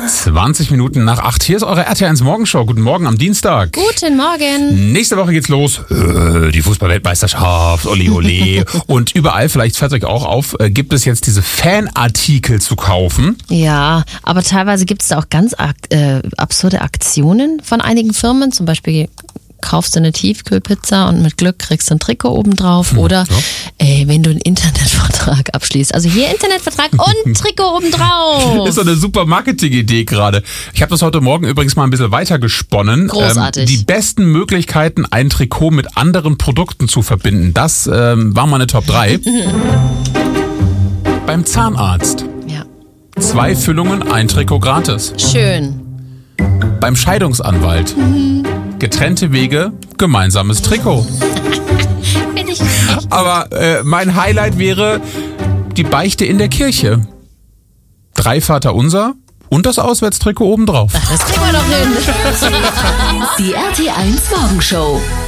20 Minuten nach 8. Hier ist eure RT1 Morgenshow. Guten Morgen am Dienstag. Guten Morgen. Nächste Woche geht's los. Die Fußball-Weltmeisterschaft, ole ole. Und überall, vielleicht fällt euch auch auf, gibt es jetzt diese Fanartikel zu kaufen. Ja, aber teilweise gibt es da auch ganz absurde Aktionen von einigen Firmen. Zum Beispiel kaufst du eine Tiefkühlpizza und mit Glück kriegst du ein Trikot obendrauf. Oder wenn du einen Internetvertrag abschließt. Also hier Internetvertrag und Trikot obendrauf. Ist doch eine super Marketing-Idee gerade. Ich habe das heute Morgen übrigens mal ein bisschen weiter gesponnen. Großartig. Die besten Möglichkeiten, ein Trikot mit anderen Produkten zu verbinden. Das war meine Top 3. Beim Zahnarzt. Ja. 2 Füllungen, ein Trikot gratis. Schön. Beim Scheidungsanwalt. Getrennte Wege, gemeinsames Trikot. Finde ich. Aber mein Highlight wäre die Beichte in der Kirche. 3 Vaterunser und das Auswärtstrikot obendrauf. Das kriegen wir doch hin. Die RT1 Morgenshow.